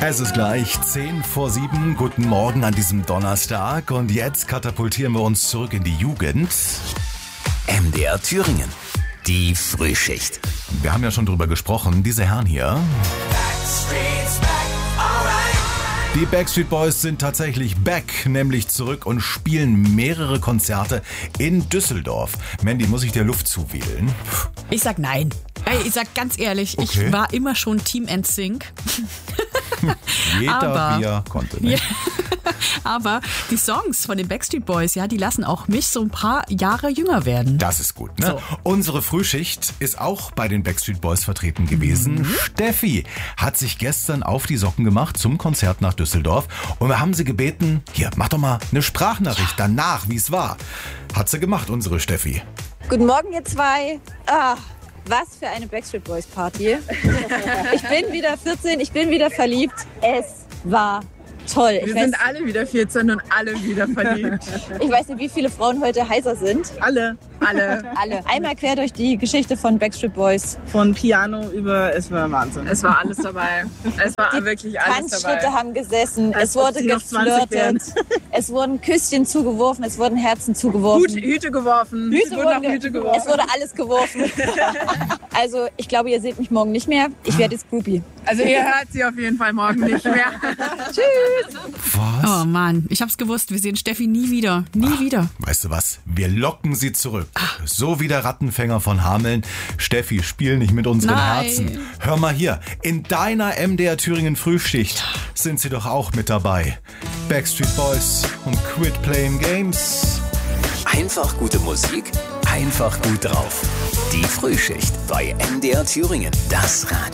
Es ist gleich 6:50. Guten Morgen an diesem Donnerstag. Und jetzt katapultieren wir uns zurück in die Jugend. MDR Thüringen. Die Frühschicht. Wir haben ja schon drüber gesprochen. Diese Herren hier. Die Backstreet Boys sind tatsächlich back, nämlich zurück und spielen mehrere Konzerte in Düsseldorf. Mandy, muss ich dir Luft zuwählen? Ich sag nein. Ich sag ganz ehrlich, Okay. Ich war immer schon Team NSYNC. Jeder wie er konnte. Ne? Ja. Aber die Songs von den Backstreet Boys, ja, die lassen auch mich so ein paar Jahre jünger werden. Das ist gut, ne? So. Unsere Frühschicht ist auch bei den Backstreet Boys vertreten gewesen. Steffi hat sich gestern auf die Socken gemacht zum Konzert nach Düsseldorf. Und wir haben sie gebeten, hier, mach doch mal eine Sprachnachricht danach, wie es war. Hat sie gemacht, unsere Steffi. Guten Morgen, ihr zwei. Was für eine Backstreet Boys Party. Ich bin wieder 14, ich bin wieder verliebt. Es war toll. Wir sind alle wieder 14 und alle wieder verliebt. Ich weiß nicht, wie viele Frauen heute heißer sind. Alle. Alle. Einmal quer durch die Geschichte von Backstreet Boys. Von Piano über, es war Wahnsinn. Es war alles dabei. Es war wirklich alles Tanzschritte dabei. haben gesessen, Als es wurde ob sie noch 20 wären. geflirtet, es wurden Küsschen zugeworfen, es wurden Herzen zugeworfen. Hüte geworfen. Es wurden auch Hüte geworfen. Es wurde alles geworfen. Also ich glaube, ihr seht mich morgen nicht mehr. Ich werde jetzt Groupie. Also ihr hört sie auf jeden Fall morgen nicht mehr. Was? Oh Mann, ich hab's gewusst, wir sehen Steffi nie wieder. Nie wieder. Weißt du was? Wir locken sie zurück. So wie der Rattenfänger von Hameln. Steffi, spiel nicht mit unseren Nein. Herzen. Hör mal hier, in deiner MDR Thüringen Frühschicht sind sie doch auch mit dabei. Backstreet Boys und Quit Playing Games. Einfach gute Musik, einfach gut drauf. Die Frühschicht bei MDR Thüringen. Das Radio.